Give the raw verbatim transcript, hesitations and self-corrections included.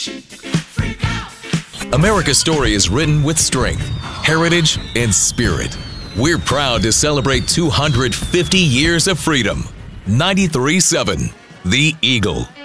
America's story is written with strength, heritage, and spirit. We're proud to celebrate two hundred fifty years of freedom. ninety-three point seven, The Eagle.